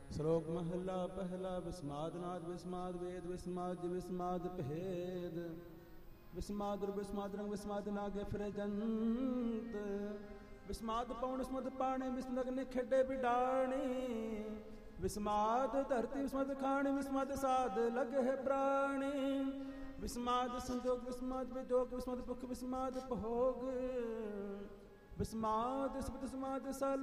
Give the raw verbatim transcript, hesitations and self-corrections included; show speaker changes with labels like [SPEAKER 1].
[SPEAKER 1] ਸ਼ਲੋਕ ਮਹਲਾ ਪਹਿਲਾ। ਵਿਸਮਾਦ ਨਾਦ ਵਿਸਮਾਦ ਵੇਦ ਵਿਸਮਾਦ ਵਿਸਮਾਦ ਭੇਦ ਵਿਸਮਾਦ ਰੂਪ ਵਿਸਮਾਦ ਰੰਗ ਵਿਸਮਾਦ ਨਾਗੇ ਫਿਰੇ ਜੰਤ ਵਿਸਮਾਦ ਪਉਣ ਵਿਸਮਾਦ ਪਾਣੀ ਵਿਸਮਦ ਅਗਨੀ ਖੇਡੇ ਬਿਡਾਣੀ ਵਿਸਮਾਦ ਧਰਤੀ ਵਿਸਮਾਦ ਖਾਣੀ ਵਿਸਮਾਦ ਸਾਧ ਲਗੇ ਪ੍ਰਾਣੀ ਵਿਸਮਾਦ ਸੰਜੋਗ ਵਿਸਮਾਦ ਵਿਜੋਗ ਵਿਸਮਾਦ ਭੁਖ ਵਿਸਮਾਦ ਭੋਗ ਵਿਸਮਾਦ ਸਬਦ ਸਮਾਦ ਸਲ